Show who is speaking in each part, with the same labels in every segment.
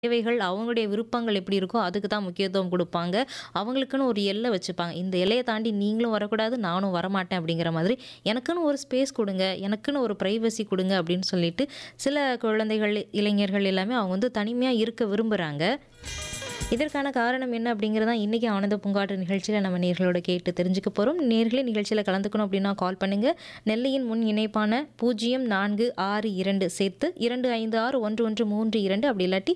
Speaker 1: தேவைகள், அவங்களுடைய விருப்பங்கள் எப்படி இருக்கோ, அதுக்கு தான் முக்கியத்துவம் குடுப்பாங்க. அவங்களுக்குன்னு ஒரு எல்லை வச்சுப்பாங்க. இந்த எல்லைய தாண்டி நீங்களும் வரக்கூடாது, நானும் வரமாட்டேன் அப்படிங்கிற மாதிரி, எனக்குன்னு ஒரு ஸ்பேஸ் குடுங்க, எனக்குன்னு ஒரு பிரைவசி குடுங்க அப்படின்னு சொல்லிட்டு, சில குழந்தைகள், இளைஞர்கள் எல்லாமே அவங்க வந்து தனிமையா இருக்க விரும்புறாங்க. இதற்கான காரணம் என்ன அப்படிங்கிறது தான் இன்னைக்கு ஆனந்த பூங்காற்று நிகழ்ச்சியில நம்ம நேயர்களோட கேட்டு தெரிஞ்சுக்க போறோம். நேயர்களே நிகழ்ச்சியில கலந்துக்கணும் அப்படின்னா கால் பண்ணுங்க. நெல்லையின் முன் இணைப்பான 0462 சேர்த்து 256113 அப்படி இல்லாட்டி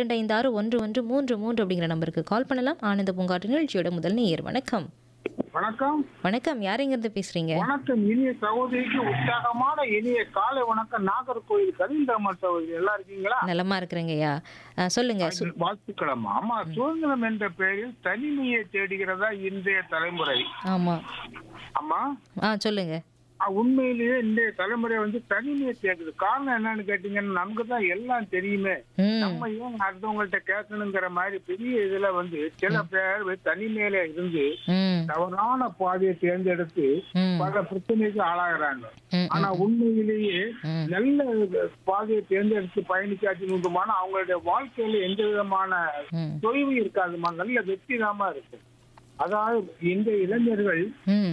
Speaker 1: 256113 அப்படிங்கிற நம்பருக்கு கால் பண்ணலாம். ஆனந்த பூங்காற்று நிகழ்ச்சியோட முதல் நேயர் வணக்கம்.
Speaker 2: வணக்கம்.
Speaker 1: வணக்கம். யார் எங்கிருந்து பேசுறீங்க?
Speaker 2: வணக்கம். இனிய சகோதரிக்கு உற்சாகமான இனிய காலை வணக்கம். நாகர்கோயில் கலிந்தம்மாள் சகோதரி நல்லா இருக்கீங்களா?
Speaker 1: நலமா இருக்கிறேங்கய்யா. சொல்லுங்க.
Speaker 2: வாழ்த்துக்களம்மா. ஆமா, சுதந்திரம் என்ற பெயரில் தனிமையை தேடுகிறதா இன்றைய தலைமுறை?
Speaker 1: ஆமா.
Speaker 2: அம்மா
Speaker 1: சொல்லுங்க.
Speaker 2: உண்மையிலேயே இன்றைய தலைமுறை வந்து தனிமையை தேடுது. காரணம் என்னன்னு கேட்டீங்கன்னா, நமக்கு தான் எல்லாம் தெரியுமே, நம்ம ஏன் அடுத்தவங்கள்ட்ட கேட்கணுங்கிற மாதிரி பெரிய இதுல வந்து சில பேர் தனிமையில இருந்து தவறான பாதையை தேர்ந்தெடுத்து பல பிரச்சனைக்கு ஆளாகிறாங்க. ஆனா உண்மையிலேயே நல்ல பாதையை தேர்ந்தெடுத்து பயணிக்காச்சுமான அவங்களுடைய வாழ்க்கையில எந்த விதமான தொய்வு இருக்காதுமா, நல்ல வெற்றிகரமா இருக்கு. அதாவது இந்த இளைஞர்கள்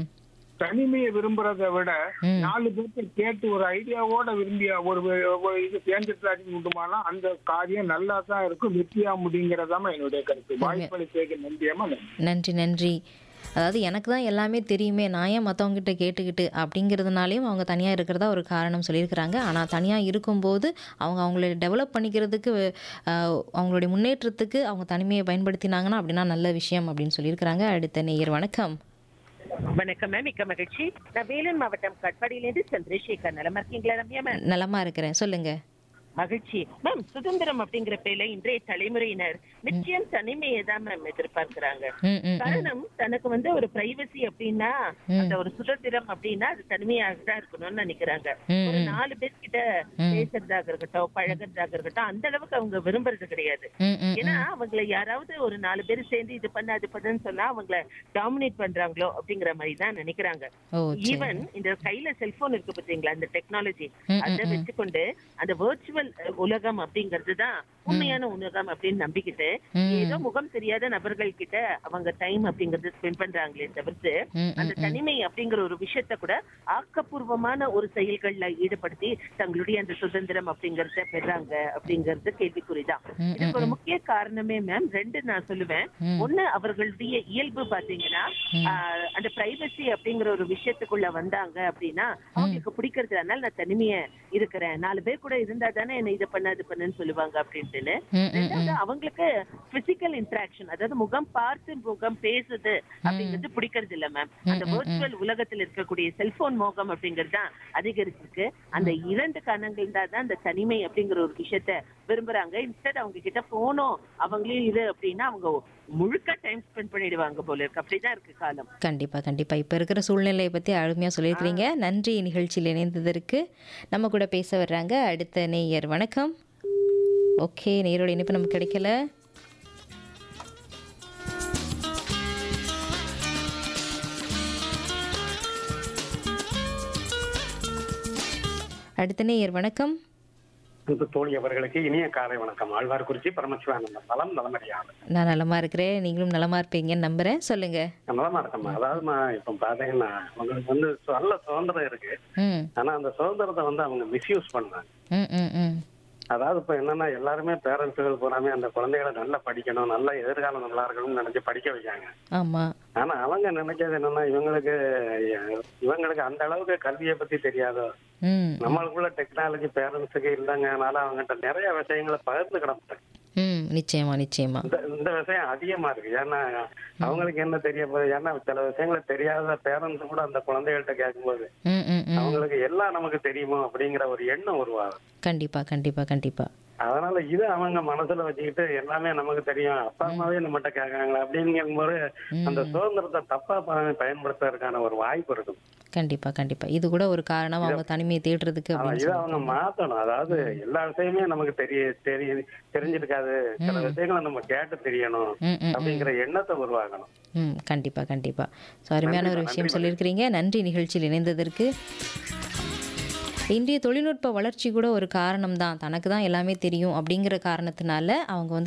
Speaker 2: தனிமையை விரும்புறதை விட 4 பேர்த்த கேட்டு ஒரு ஐடியாவோட விரும்பிய ஒரு இது தேர்ந்தெடுத்தாச்சுமானா அந்த காரியம் நல்லா தான் இருக்கும், வெற்றியா முடியுங்கிறதாம என்னுடைய கருத்து. வாய்ப்பளிக்க நன்றியம்மா.
Speaker 1: நன்றி நன்றி. அதாவது எனக்கு தான் எல்லாமே தெரியுமே, நான் ஏன் மற்றவங்ககிட்ட கேட்டுக்கிட்டு அப்படிங்கிறதுனாலையும் அவங்க தனியாக இருக்கிறதா ஒரு காரணம் சொல்லியிருக்கிறாங்க. ஆனால் தனியாக இருக்கும்போது அவங்க அவங்கள டெவலப் பண்ணிக்கிறதுக்கு, அவங்களுடைய முன்னேற்றத்துக்கு அவங்க தனிமையை பயன்படுத்தினாங்கன்னா அப்படின்னா நல்ல விஷயம் அப்படின்னு சொல்லியிருக்கிறாங்க. அடுத்த நேயர் வணக்கம்.
Speaker 3: வணக்கம் மேம், மிக்க மகிழ்ச்சி. நான் வேலூர் மாவட்டம் கட்பாடியிலிருந்து சந்திரசேகர். நலமா இருக்கீங்களா ரம்யா மேம்?
Speaker 1: நலமா இருக்கிறேன், சொல்லுங்க.
Speaker 3: மகிழ்ச்சி மேம். சுதந்திரம் அப்படிங்கிற பேர்ல இன்றைய தலைமுறையினர் நிச்சயம் தனிமையை தான் மேம் எதிர்பார்க்கிறாங்க. காரணம், தனக்கு வந்து ஒரு பிரைவசி அப்படின்னா, அந்த ஒரு சுதந்திரம் அப்படின்னா அது தனிமையாக தான் இருக்கணும்னு நினைக்கிறாங்க. ஒரு 4 பேர்கிட்ட பேசுறதாக இருக்கட்டும், பழகிறதாக இருக்கட்டும், அந்த அளவுக்கு அவங்க விரும்புறது கிடையாது. ஏன்னா அவங்களை யாராவது ஒரு 4 பேர் சேர்ந்து இது பண்ண அது பண்ணுன்னு சொன்னா அவங்களை டாமினேட் பண்றாங்களோ அப்படிங்கிற மாதிரி தான் நினைக்கிறாங்க. ஈவன் இந்த கையில செல்போன் இருக்கு பாத்தீங்களா, இந்த டெக்னாலஜி, அதை வச்சுக்கொண்டு அந்த வர்ச்சுவல் உலகம் அப்படிங்கிறது தான் உண்மையான உலகம் அப்படின்னு நம்பிக்கிட்டு ஏதோ முகம் தெரியாத நபர்கள் கிட்ட அவங்க டைம் அப்படிங்கறது ஸ்பெண்ட் பண்றாங்களே தவிர்த்து அந்த தனிமை அப்படிங்கிற ஒரு விஷயத்த கூட ஆக்கப்பூர்வமான ஒரு செயல்கள்ல ஈடுபடுத்தி தங்களுடைய அந்த சுதந்திரம் அப்படிங்கறத பெறாங்க அப்படிங்கறது கேள்விக்குறிதான். இதுக்கு ஒரு முக்கிய காரணமே மேம் 2 நான் சொல்லுவேன். ஒண்ணு, அவர்களுடைய இயல்பு பாத்தீங்கன்னா அந்த பிரைவசி அப்படிங்கிற ஒரு விஷயத்துக்குள்ள வந்தாங்க அப்படின்னா அவங்களுக்கு பிடிக்கிறது. அதனால நான் தனிமையா இருக்கிறேன், 4 பேர் கூட இருந்தா தானே என்ன இதை பண்ண அது பண்ணுன்னு சொல்லுவாங்க அப்படின்ட்டு. ரெண்டாவது, அவங்களுக்கு பிசிக்கல் இன்டராக்ஷன், அதாவது முகம் பார்த்து முகம் பேசுது அப்படிங்கிறது பிடிக்கிறது இல்ல மேம். அந்த வர்ச்சுவல் உலகத்தில் இருக்கக்கூடிய செல்போன் மோகம் அப்படிங்கிறது தான் அதிகரிச்சிருக்கு. அந்த 2 காரணங்கள் தான் அந்த தனிமை அப்படிங்கிற ஒரு விஷயத்த விரும்புறாங்க. இன்ஸ்டெட் அவங்க கிட்ட போனோம் அவங்களையும் இது அப்படின்னா அவங்க முழுக்க டைம் ஸ்பெண்ட் பண்ணிடுவாங்க போல இருக்கு. அப்படிதான் இருக்கு காலம்.
Speaker 1: கண்டிப்பா கண்டிப்பா. இப்ப இருக்கிற சூழ்நிலையை பத்தி அருமையா சொல்லியிருக்கிறீங்க. நன்றி நிகழ்ச்சியில் இணைந்ததற்கு. நம்ம கூட பேச வர்றாங்க அடுத்த நேயர். வணக்கம். ஓகே, நேயரோட இணைப்பு நமக்கு கிடைக்கல. அடுத்த நேயர். வணக்கம்.
Speaker 4: தோழி அவர்களுக்கு இனிய காலை வணக்கம். ஆழ்வார்குறிச்சி பரமசிவானந்தம். நலம் நலமறியாது.
Speaker 1: நான் நலமா இருக்கிறேன், நீங்களும் நலமா இருப்பீங்கன்னு நம்புறேன். சொல்லுங்க.
Speaker 4: நலமா இருக்கம்மா. அதாவது இப்ப பாத்தீங்கன்னா உங்களுக்கு வந்து நல்ல சுதந்திரம் இருக்கு, ஆனா அந்த சுதந்திரத்தை வந்து அவங்க மிஸ்யூஸ் பண்றாங்க. அதாவது இப்ப என்னன்னா எல்லாருமே பேரண்ட்ஸுகள் பூராமே அந்த குழந்தைகளை நல்லா படிக்கணும், நல்ல எதிர்காலம் நல்லா இருக்கணும்னு நினைச்சு படிக்க வைக்காங்க.
Speaker 1: ஆமா.
Speaker 4: ஆனா அவங்க நினைக்கிறது என்னன்னா இவங்களுக்கு அந்த அளவுக்கு கல்வியை பத்தி தெரியாதோ, நம்மளுக்குள்ள டெக்னாலஜி பேரண்ட்ஸுக்கு இல்லைங்கனால அவங்ககிட்ட நிறைய விஷயங்களை பகிர்ந்து கிடப்பாங்க.
Speaker 1: நிச்சயமா நிச்சயமா.
Speaker 4: இந்த விஷயம் அதிகமா இருக்கு. ஏன்னா அவங்களுக்கு என்ன தெரிய போகுது, ஏன்னா சில விஷயங்களை தெரியாத பேரண்ட்ஸ் கூட அந்த குழந்தைகள்கிட்ட கேட்கும்போது அவங்களுக்கு எல்லாம் நமக்கு தெரியுமோ அப்படிங்கிற ஒரு எண்ணம் உருவாகும்.
Speaker 1: கண்டிப்பா கண்டிப்பா கண்டிப்பா.
Speaker 4: அதனால இது அவங்க மனசுல வச்சுக்கிட்டு எல்லாமே நமக்கு தெரியும், அப்பா அம்மாவே நம்மகிட்ட கேட்கறாங்களா அப்படிங்கும்போது அந்த சுதந்திரத்தை தப்பா பயன்படுத்துறதுக்கான ஒரு வாய்ப்பு இருக்கும்.
Speaker 1: கண்டிப்பா கண்டிப்பா. இது கூட ஒரு காரணம் அவங்க தனிமையை தேடுறதுக்கு.
Speaker 4: இதை அவங்க மாத்தணும். அதாவது எல்லா விஷயமே நமக்கு தெரிஞ்சிருக்காது, சில விஷயங்களை நம்ம கேட்டு தெரியணும் அப்படிங்கிற எண்ணத்தை உருவாக்கணும்.
Speaker 1: கண்டிப்பா கண்டிப்பா. அருமையான ஒரு விஷயம் சொல்லியிருக்கிறீங்க. நன்றி நிகழ்ச்சியில் இணைந்ததற்கு. இன்றைய தொழில்நுட்ப வளர்ச்சி கூட ஒரு காரணம் தான். தனக்கு தான் எல்லாமே தெரியும் அப்படிங்கிற காரணத்தினால அவங்க வந்து